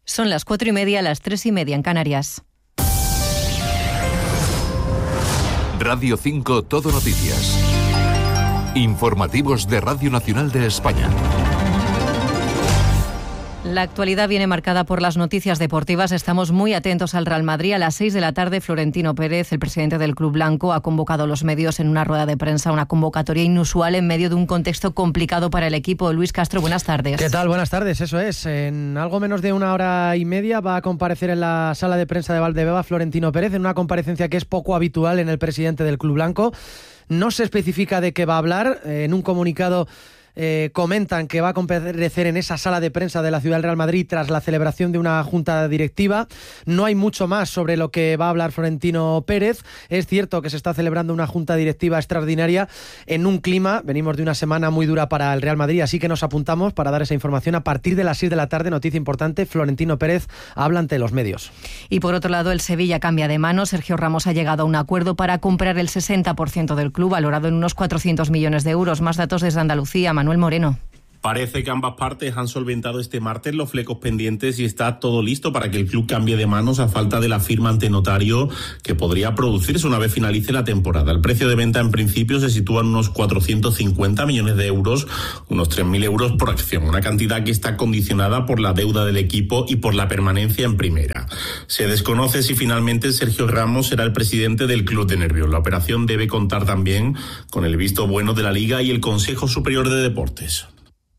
Son las 4:30, las 3:30 en Canarias. Radio 5 Todo Noticias. Informativos de Radio Nacional de España. La actualidad viene marcada por las noticias deportivas. Estamos muy atentos al Real Madrid. A las 6 de la tarde, Florentino Pérez, el presidente del Club Blanco, ha convocado a los medios en una rueda de prensa, una convocatoria inusual en medio de un contexto complicado para el equipo. Luis Castro, buenas tardes. ¿Qué tal? Buenas tardes, eso es. En algo menos de 1 hora y media va a comparecer en la sala de prensa de Valdebeba Florentino Pérez, en una comparecencia que es poco habitual en el presidente del Club Blanco. No se especifica de qué va a hablar. En un comunicado comentan que va a comparecer en esa sala de prensa de la ciudad del Real Madrid tras la celebración de una junta directiva. No hay mucho más sobre lo que va a hablar Florentino Pérez. Es cierto que se está celebrando una junta directiva extraordinaria en un clima, venimos de una semana muy dura para el Real Madrid, así que nos apuntamos para dar esa información a partir de las 6 de la tarde. Noticia importante, Florentino Pérez habla ante los medios. Y por otro lado, el Sevilla cambia de mano. Sergio Ramos ha llegado a un acuerdo para comprar el 60% del club, valorado en unos 400 millones de euros. Más datos desde Andalucía, Manuel Moreno. Parece que ambas partes han solventado este martes los flecos pendientes y está todo listo para que el club cambie de manos a falta de la firma ante notario que podría producirse una vez finalice la temporada. El precio de venta en principio se sitúa en unos 450 millones de euros, unos 3.000 euros por acción, una cantidad que está condicionada por la deuda del equipo y por la permanencia en primera. Se desconoce si finalmente Sergio Ramos será el presidente del Club de Nervión. La operación debe contar también con el visto bueno de la Liga y el Consejo Superior de Deportes.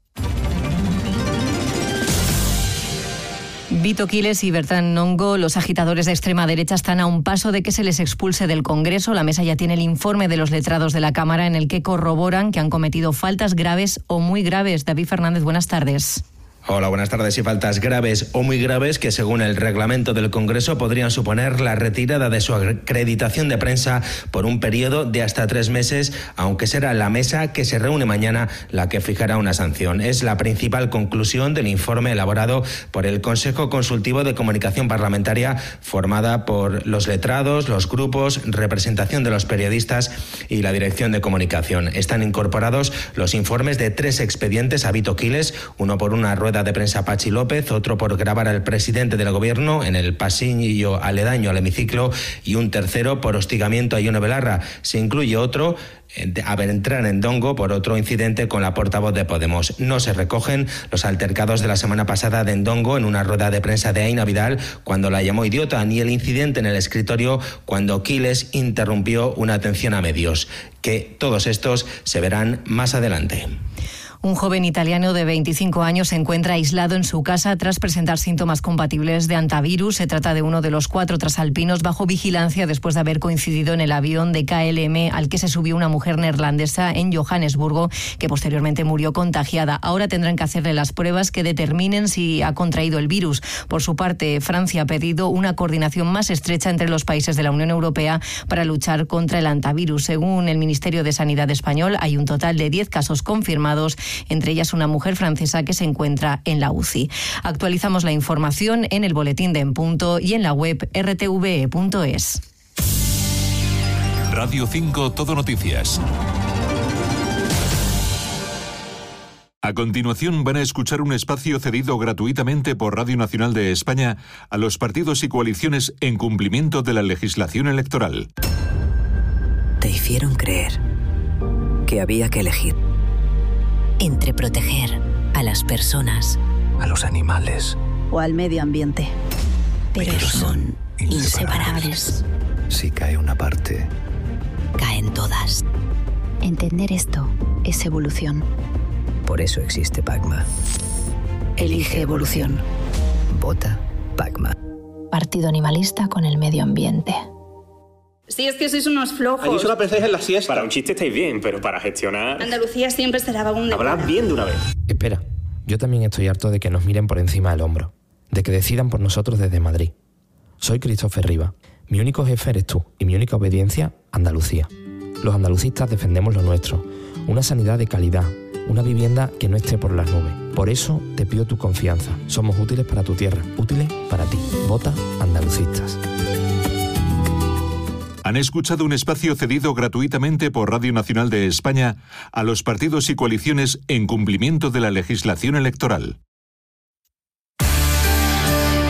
Vito Quiles y Bertrand Nongo, los agitadores de extrema derecha, están a un paso de que se les expulse del Congreso. La mesa ya tiene el informe de los letrados de la Cámara en el que corroboran que han cometido faltas graves o muy graves. David Fernández, buenas tardes. Hola, buenas tardes. Y faltas graves o muy graves que, según el reglamento del Congreso, podrían suponer la retirada de su acreditación de prensa por un periodo de hasta 3 meses, aunque será la mesa que se reúne mañana la que fijará una sanción. Es la principal conclusión del informe elaborado por el Consejo Consultivo de Comunicación Parlamentaria, formada por los letrados, los grupos, representación de los periodistas y la Dirección de Comunicación. Están incorporados los informes de 3 expedientes a Vito Quiles, uno por una rueda de prensa Pachi López, otro por grabar al presidente del gobierno en el pasillo aledaño al hemiciclo y un tercero por hostigamiento a Ione Belarra. Se incluye otro a Bertrand Ndongo por otro incidente con la portavoz de Podemos. No se recogen los altercados de la semana pasada de Ndongo en una rueda de prensa de Aina Vidal cuando la llamó idiota, ni el incidente en el escritorio cuando Quiles interrumpió una atención a medios, que todos estos se verán más adelante. Un joven italiano de 25 años se encuentra aislado en su casa tras presentar síntomas compatibles de hantavirus. Se trata de uno de los 4 transalpinos bajo vigilancia después de haber coincidido en el avión de KLM al que se subió una mujer neerlandesa en Johannesburgo, que posteriormente murió contagiada. Ahora tendrán que hacerle las pruebas que determinen si ha contraído el virus. Por su parte, Francia ha pedido una coordinación más estrecha entre los países de la Unión Europea para luchar contra el hantavirus. Según el Ministerio de Sanidad español, hay un total de 10 casos confirmados, entre ellas una mujer francesa que se encuentra en la UCI. Actualizamos la información en el boletín de En Punto y en la web rtve.es. Radio 5 Todo Noticias. A continuación van a escuchar un espacio cedido gratuitamente por Radio Nacional de España a los partidos y coaliciones en cumplimiento de la legislación electoral. Te hicieron creer que había que elegir entre proteger a las personas, a los animales o al medio ambiente. Pero son inseparables. Si cae una parte, caen todas. Entender esto es evolución. Por eso existe PACMA. Elige evolución. Vota PACMA. Partido animalista con el medio ambiente. Sí, es que sois unos flojos. Allí solo pensáis en la siesta. Para un chiste estáis bien, pero para gestionar... Andalucía siempre será vagón de Hablad bien de una vez. Espera, yo también estoy harto de que nos miren por encima del hombro, de que decidan por nosotros desde Madrid. Soy Christopher Riva. Mi único jefe eres tú y mi única obediencia, Andalucía. Los andalucistas defendemos lo nuestro, una sanidad de calidad, una vivienda que no esté por las nubes. Por eso te pido tu confianza. Somos útiles para tu tierra, útiles para ti. Vota Andalucistas. Han escuchado un espacio cedido gratuitamente por Radio Nacional de España a los partidos y coaliciones en cumplimiento de la legislación electoral.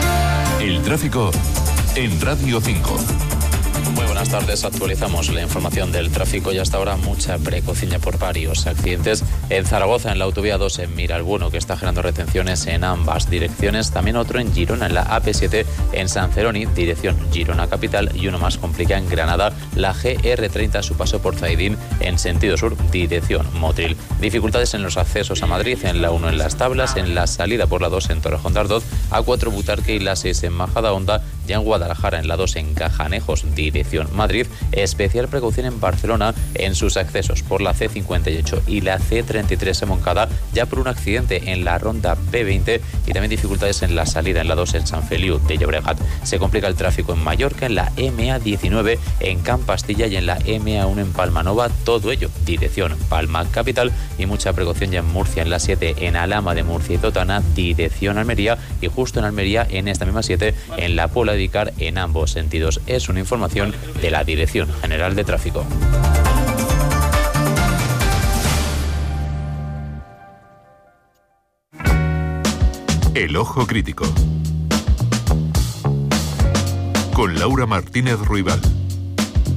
tráfico en Radio 5. Muy buenas tardes, actualizamos la información del tráfico y hasta ahora mucha precaución ya por varios accidentes en Zaragoza, en la autovía 2 en Miralbueno, que está generando retenciones en ambas direcciones, también otro en Girona, en la AP7 en San Celoni, dirección Girona capital, y uno más complica en Granada, la GR30 a su paso por Zaidín en sentido sur, dirección Motril. Dificultades en los accesos a Madrid, en la 1 en Las Tablas, en la salida por la 2 en Torrejón de Ardoz, A4 Butarque y la 6 en Majadahonda, ya en Guadalajara en la 2 en Cajanejos, dirección Madrid. Especial precaución en Barcelona en sus accesos por la C58 y la C33 en Montcada, ya por un accidente en la ronda P20, y también dificultades en la salida en la 2 en San Feliu de Llobregat. Se complica el tráfico en Mallorca, en la MA19 en Campastilla y en la MA1 en Palmanova, todo ello dirección Palma capital, y mucha precaución ya en Murcia, en la 7 en Alhama de Murcia y Totana, dirección Almería, y justo en Almería en esta misma 7 en la Puebla de Icar en ambos sentidos. Es una información de la Dirección General de Tráfico. El Ojo Crítico con Laura Martínez Ruibal.